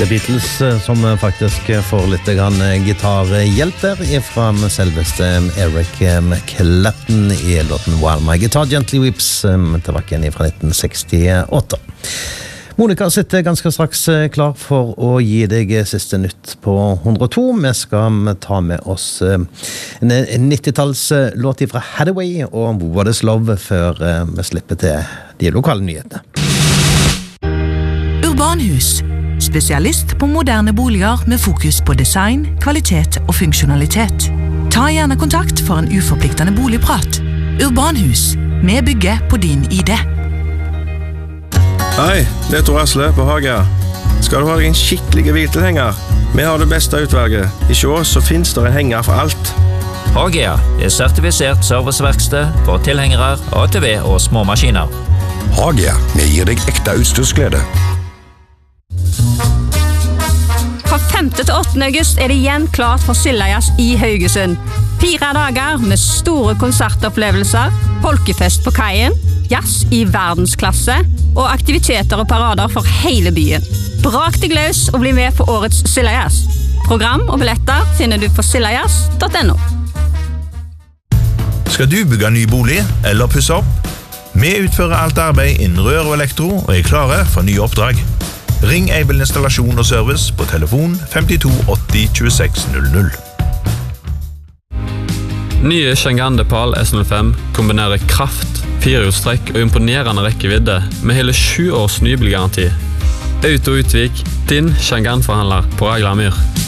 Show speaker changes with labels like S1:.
S1: The Beatles som faktisk får litt gitarhjelp der fra selveste Eric Clapton I låten While My Guitar Gently Weeps tilbake igjen fra 1968. Monica sitter ganske straks klar for å gi deg siste nytt på 102. Vi skal ta med oss en 90-tallslåt fra Hathaway og What Is Love før vi slipper til de lokale nyhetene.
S2: Urbanhus. Spesialist på moderne boliger med fokus på design, kvalitet og funksjonalitet. Ta gjerne kontakt for en uforpliktende boligprat. Urbanhus. Vi bygger på din idé.
S3: Hei, det Tor Asle på Haga. Skal du ha en skikkelig hviltelhenger? Vi har det beste utvalget. I Sjås så finnes det en henger for alt.
S4: Hagia er sertifisert serviceverksted for tilhengere, ATV og små maskiner.
S5: Hagia, vi gir deg ekte utstyrsglede.
S6: Fra 5. til 8. august det igjen klart for Sildajazz I Haugesund. 4 dager med store konsertopplevelser, folkefest på kaien, jazz I verdensklasse og aktiviteter og parader for hele byen. Brak deg løs og bli med på årets Sildajazz. Program og billetter finner du på sildajazz.no.
S7: Skal du bygge ny bolig eller pusse opp? Vi utfører alt arbeid innen rør og elektro og klare for nye oppdrag. Ring Eibel Installasjon og Service på telefon 52 80 26 00.
S8: Nye Changande PAL S05 kombinerer kraft, 4-hjulstrekk og imponerende rekkevidde med hele 7 års nybilgaranti. Auto Utvik, din Changande-forhandler på Aglamyr.